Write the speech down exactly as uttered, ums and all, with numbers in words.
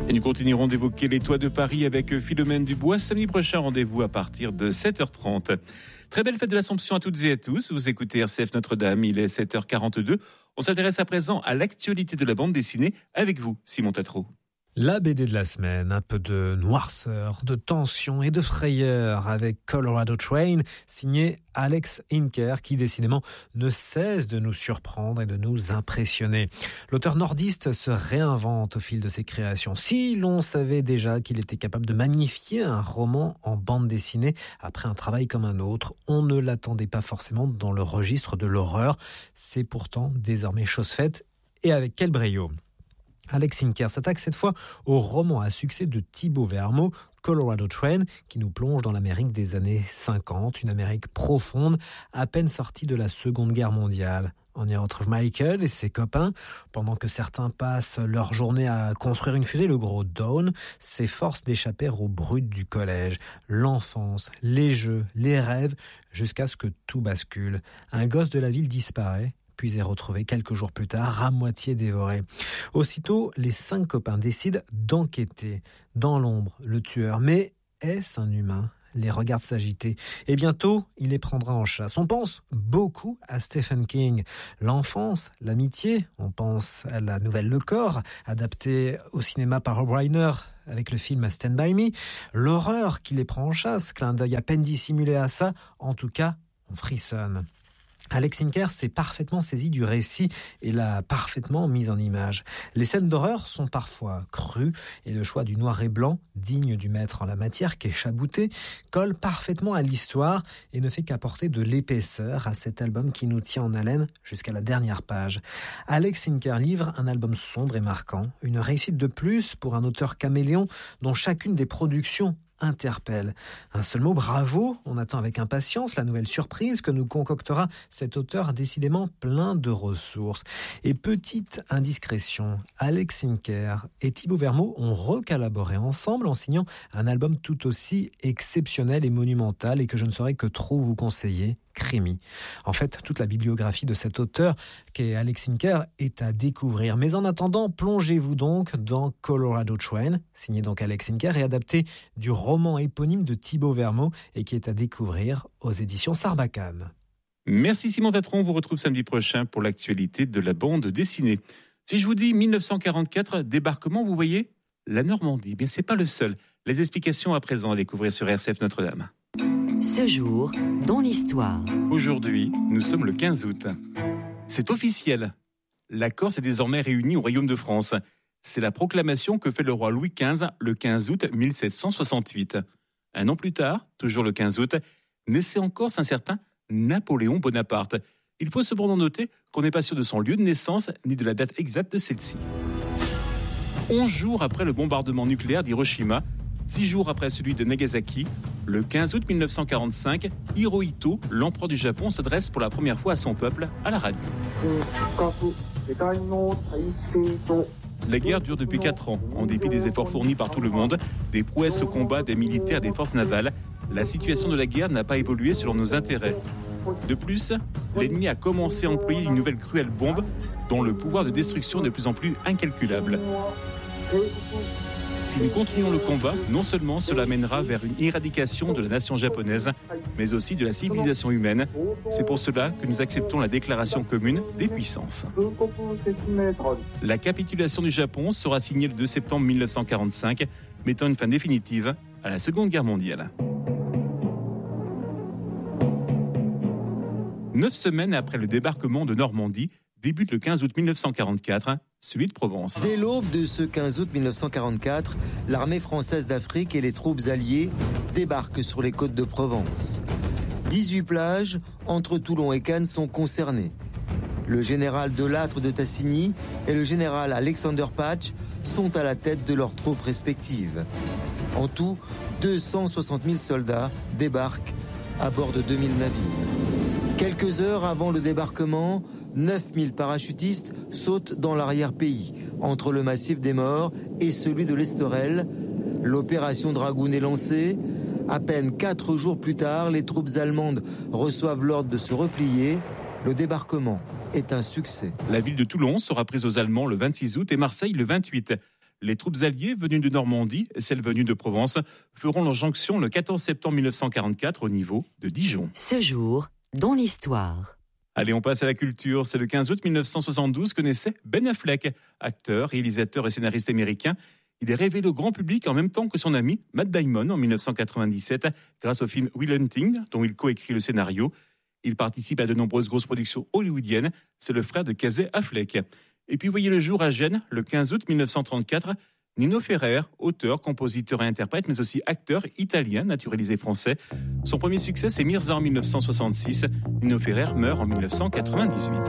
Et nous continuerons d'évoquer les toits de Paris avec Philomène Dubois. Samedi prochain, rendez-vous à partir de sept heures trente. Très belle fête de l'Assomption à toutes et à tous. Vous écoutez R C F Notre-Dame, il est sept heures quarante-deux. On s'intéresse à présent à l'actualité de la bande dessinée avec vous, Simon Tatro. La B D de la semaine, un peu de noirceur, de tension et de frayeur avec Colorado Train, signé Alex Inker, qui décidément ne cesse de nous surprendre et de nous impressionner. L'auteur nordiste se réinvente au fil de ses créations. Si l'on savait déjà qu'il était capable de magnifier un roman en bande dessinée après un travail comme un autre, on ne l'attendait pas forcément dans le registre de l'horreur. C'est pourtant désormais chose faite, et avec quel brio. Alex Inker s'attaque cette fois au roman à succès de Thibaut Vermeaux, Colorado Train, qui nous plonge dans l'Amérique des années cinquante, une Amérique profonde, à peine sortie de la Seconde Guerre mondiale. On y retrouve Michael et ses copains. Pendant que certains passent leur journée à construire une fusée, le gros Dawn s'efforce d'échapper au brut du collège. L'enfance, les jeux, les rêves, jusqu'à ce que tout bascule. Un gosse de la ville disparaît, puis est retrouvé quelques jours plus tard, à moitié dévoré. Aussitôt, les cinq copains décident d'enquêter. Dans l'ombre, le tueur. Mais est-ce un humain ? Les regarde s'agiter. Et bientôt, il les prendra en chasse. On pense beaucoup à Stephen King. L'enfance, l'amitié, on pense à la nouvelle Le Corps, adaptée au cinéma par Rob Reiner avec le film Stand By Me. L'horreur qui les prend en chasse, clin d'œil à peine dissimulé à ça. En tout cas, on frissonne. Alex Inker s'est parfaitement saisi du récit et l'a parfaitement mis en image. Les scènes d'horreur sont parfois crues et le choix du noir et blanc, digne du maître en la matière qu'est Chabouté, colle parfaitement à l'histoire et ne fait qu'apporter de l'épaisseur à cet album qui nous tient en haleine jusqu'à la dernière page. Alex Inker livre un album sombre et marquant, une réussite de plus pour un auteur caméléon dont chacune des productions interpelle. Un seul mot, bravo. On attend avec impatience la nouvelle surprise que nous concoctera cet auteur décidément plein de ressources. Et petite indiscrétion, Alex Inker et Thibaut Vermeaux ont recollaboré ensemble en signant un album tout aussi exceptionnel et monumental et que je ne saurais que trop vous conseiller, Crémy. En fait, toute la bibliographie de cet auteur, qu'est Alex Inker, est à découvrir. Mais en attendant, plongez-vous donc dans Colorado Train, signé donc Alex Inker et adapté du roman éponyme de Thibaut Vermeaux et qui est à découvrir aux éditions Sarbacane. Merci Simon Tatron, on vous retrouve samedi prochain pour l'actualité de la bande dessinée. Si je vous dis mille neuf cent quarante-quatre, débarquement, vous voyez, la Normandie, bien c'est pas le seul. Les explications à présent à découvrir sur R C F Notre-Dame. Ce jour, dans l'histoire. Aujourd'hui, nous sommes le quinze août. C'est officiel. La Corse est désormais réunie au Royaume de France. C'est la proclamation que fait le roi Louis quinze le quinze août mille sept cent soixante-huit. Un an plus tard, toujours le quinze août, naissait en Corse un certain Napoléon Bonaparte. Il faut cependant noter qu'on n'est pas sûr de son lieu de naissance ni de la date exacte de celle-ci. Onze jours après le bombardement nucléaire d'Hiroshima, six jours après celui de Nagasaki, le quinze août mille neuf cent quarante-cinq, Hirohito, l'empereur du Japon, s'adresse pour la première fois à son peuple à la radio. La guerre dure depuis quatre ans. En dépit des efforts fournis par tout le monde, des prouesses au combat des militaires des forces navales, la situation de la guerre n'a pas évolué selon nos intérêts. De plus, l'ennemi a commencé à employer une nouvelle cruelle bombe dont le pouvoir de destruction est de plus en plus incalculable. Si nous continuons le combat, non seulement cela mènera vers une éradication de la nation japonaise, mais aussi de la civilisation humaine. C'est pour cela que nous acceptons la déclaration commune des puissances. La capitulation du Japon sera signée le deux septembre mille neuf cent quarante-cinq, mettant une fin définitive à la Seconde Guerre mondiale. Neuf semaines après le débarquement de Normandie, débute le quinze août mille neuf cent quarante-quatre, celui de Provence. Dès l'aube de ce quinze août mille neuf cent quarante-quatre, l'armée française d'Afrique et les troupes alliées débarquent sur les côtes de Provence. dix-huit plages entre Toulon et Cannes sont concernées. Le général Delattre de Tassigny et le général Alexander Patch sont à la tête de leurs troupes respectives. En tout, deux cent soixante mille soldats débarquent à bord de deux mille navires. Quelques heures avant le débarquement, neuf mille parachutistes sautent dans l'arrière-pays, entre le massif des Morts et celui de l'Estorel. L'opération Dragoon est lancée. À peine quatre jours plus tard, les troupes allemandes reçoivent l'ordre de se replier. Le débarquement est un succès. La ville de Toulon sera prise aux Allemands le vingt-six août et Marseille le vingt-huit. Les troupes alliées venues de Normandie et celles venues de Provence feront leur jonction le quatorze septembre mille neuf cent quarante-quatre au niveau de Dijon. Ce jour, dans l'histoire. Allez, on passe à la culture. C'est le quinze août mille neuf cent soixante-douze que naissait Ben Affleck, acteur, réalisateur et scénariste américain. Il est révélé au grand public en même temps que son ami Matt Damon en mille neuf cent quatre-vingt-dix-sept grâce au film Will Hunting, dont il coécrit le scénario. Il participe à de nombreuses grosses productions hollywoodiennes. C'est le frère de Casey Affleck. Et puis voyez le jour à Gênes, le quinze août mille neuf cent trente-quatre, Nino Ferrer, auteur, compositeur et interprète, mais aussi acteur italien, naturalisé français. Son premier succès, c'est Mirza en mille neuf cent soixante-six. Nino Ferrer meurt en mille neuf cent quatre-vingt-dix-huit.